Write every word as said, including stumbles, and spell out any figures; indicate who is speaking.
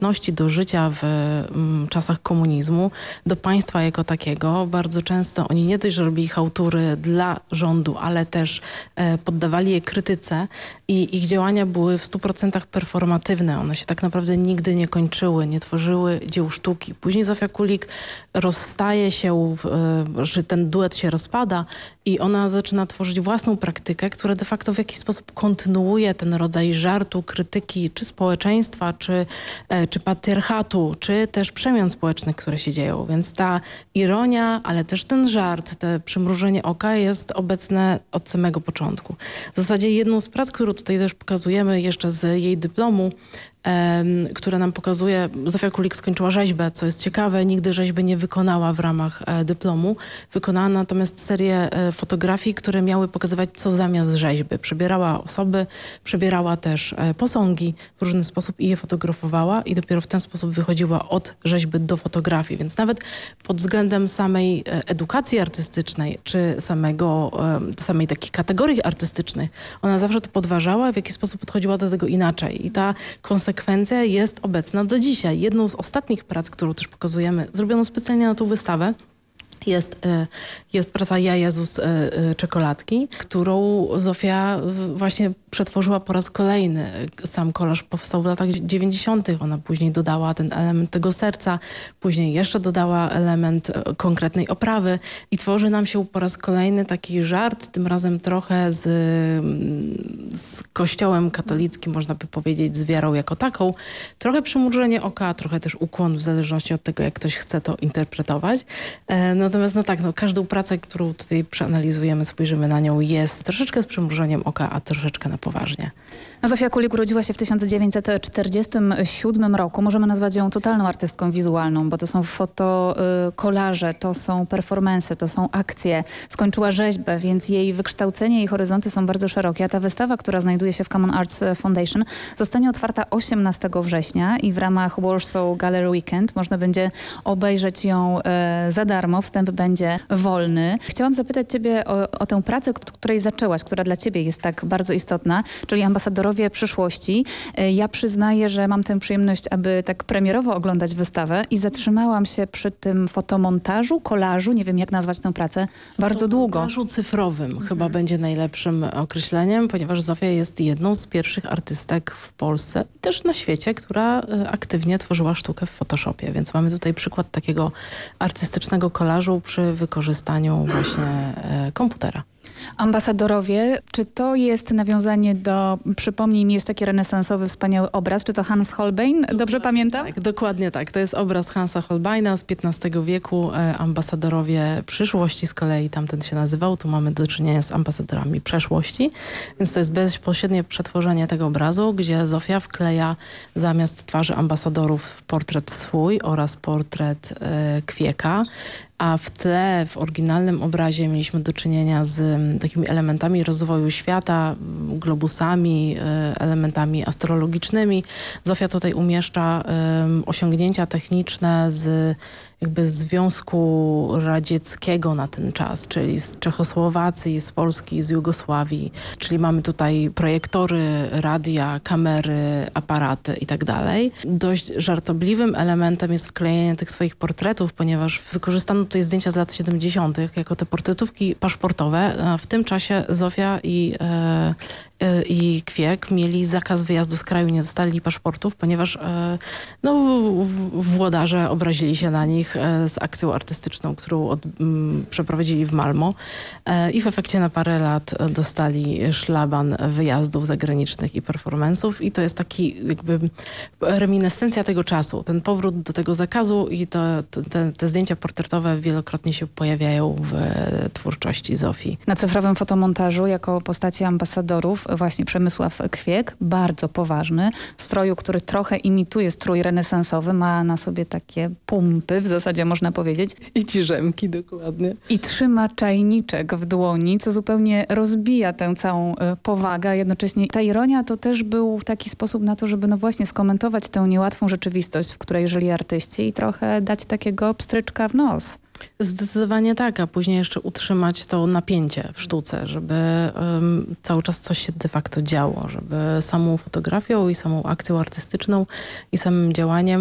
Speaker 1: przystępności do życia w mm, czasach komunizmu, do państwa jako takiego. Bardzo często oni nie dość, że robili chałtury dla rządu, ale też e, poddawali je krytyce i ich działania były w stu procentach performatywne. One się tak naprawdę nigdy nie kończyły, nie tworzyły dzieł sztuki. Później Zofia Kulik rozstaje się, w, e, że ten duet się rozpada i ona zaczyna tworzyć własną praktykę, która de facto w jakiś sposób kontynuuje ten rodzaj żartu, krytyki czy społeczeństwa, czy, e, czy patriarchatu, czy też przemian społecznych, które się dzieją. Więc ta ironia, ale też ten żart, te przymrużenie oka jest obecne od samego początku. W zasadzie jedną z prac, którą tutaj też pokazujemy jeszcze z jej dyplomu, które nam pokazuje, Zofia Kulik skończyła rzeźbę, co jest ciekawe, nigdy rzeźby nie wykonała w ramach e, dyplomu. Wykonała natomiast serię e, fotografii, które miały pokazywać, co zamiast rzeźby. Przebierała osoby, przebierała też e, posągi w różny sposób i je fotografowała i dopiero w ten sposób wychodziła od rzeźby do fotografii. Więc nawet pod względem samej e, edukacji artystycznej, czy samego, e, samej takiej kategorii artystycznej, ona zawsze to podważała, w jaki sposób podchodziła do tego inaczej. I ta konsekwencja Konsekwencja jest obecna do dzisiaj. Jedną z ostatnich prac, którą też pokazujemy, zrobioną specjalnie na tą wystawę, Jest, jest praca Ja Jezus czekoladki, którą Zofia właśnie przetworzyła po raz kolejny. Sam kolaż powstał w latach dziewięćdziesiątych. Ona później dodała ten element tego serca, później jeszcze dodała element konkretnej oprawy i tworzy nam się po raz kolejny taki żart, tym razem trochę z, z kościołem katolickim, można by powiedzieć, z wiarą jako taką. Trochę przymrużenie oka, trochę też ukłon, w zależności od tego, jak ktoś chce to interpretować. No, Natomiast no tak, no, każdą pracę, którą tutaj przeanalizujemy, spojrzymy na nią, jest troszeczkę z przymrużeniem oka, a troszeczkę na poważnie.
Speaker 2: Zofia Kulik urodziła się w tysiąc dziewięćset czterdziestym siódmym roku. Możemy nazwać ją totalną artystką wizualną, bo to są fotokolaże, to są performance, to są akcje. Skończyła rzeźbę, więc jej wykształcenie i horyzonty są bardzo szerokie. A ta wystawa, która znajduje się w Common Arts Foundation, zostanie otwarta osiemnastego września i w ramach Warsaw Gallery Weekend można będzie obejrzeć ją e, za darmo. Wstęp będzie wolny. Chciałam zapytać ciebie o, o tę pracę, od której zaczęłaś, która dla ciebie jest tak bardzo istotna, czyli ambasadorowie przyszłości. Ja przyznaję, że mam tę przyjemność, aby tak premierowo oglądać wystawę i zatrzymałam się przy tym fotomontażu, kolażu, nie wiem jak nazwać tę pracę, bardzo długo.
Speaker 1: Kolażu cyfrowym mhm. chyba będzie najlepszym określeniem, ponieważ Zofia jest jedną z pierwszych artystek w Polsce i też na świecie, która aktywnie tworzyła sztukę w Photoshopie, więc mamy tutaj przykład takiego artystycznego kolażu przy wykorzystaniu właśnie komputera.
Speaker 2: Ambasadorowie, czy to jest nawiązanie do, przypomnij mi, jest taki renesansowy, wspaniały obraz, czy to Hans Holbein, dobrze pamiętam?
Speaker 1: Tak, dokładnie tak. To jest obraz Hansa Holbeina z piętnastego wieku. E, ambasadorowie przyszłości z kolei, tamten się nazywał. Tu mamy do czynienia z ambasadorami przeszłości, więc to jest bezpośrednie przetworzenie tego obrazu, gdzie Zofia wkleja zamiast twarzy ambasadorów portret swój oraz portret e, Kwieka. A w tle, w oryginalnym obrazie mieliśmy do czynienia z m, takimi elementami rozwoju świata, globusami, e, elementami astrologicznymi. Zofia tutaj umieszcza e, osiągnięcia techniczne z jakby Związku Radzieckiego na ten czas, czyli z Czechosłowacji, z Polski, z Jugosławii. Czyli mamy tutaj projektory, radia, kamery, aparaty i tak dalej. Dość żartobliwym elementem jest wklejenie tych swoich portretów, ponieważ wykorzystano tutaj zdjęcia z lat siedemdziesiątych jako te portretówki paszportowe. A w tym czasie Zofia i e, i Kwiek mieli zakaz wyjazdu z kraju, nie dostali paszportów, ponieważ no, włodarze obrazili się na nich z akcją artystyczną, którą od, m, przeprowadzili w Malmo i w efekcie na parę lat dostali szlaban wyjazdów zagranicznych i performance'ów i to jest taki jakby reminiscencja tego czasu, ten powrót do tego zakazu i to, te, te zdjęcia portretowe wielokrotnie się pojawiają w twórczości Zofii.
Speaker 2: Na cyfrowym fotomontażu jako postaci ambasadorów właśnie Przemysław Kwiek, bardzo poważny, w stroju, który trochę imituje strój renesansowy, ma na sobie takie pumpy, w zasadzie można powiedzieć.
Speaker 1: I ciżemki, dokładnie.
Speaker 2: I trzyma czajniczek w dłoni, co zupełnie rozbija tę całą powagę, a jednocześnie ta ironia to też był taki sposób na to, żeby no właśnie skomentować tę niełatwą rzeczywistość, w której żyli artyści i trochę dać takiego pstryczka w nos.
Speaker 1: Zdecydowanie tak, a później jeszcze utrzymać to napięcie w sztuce, żeby um, cały czas coś się de facto działo, żeby samą fotografią i samą akcją artystyczną i samym działaniem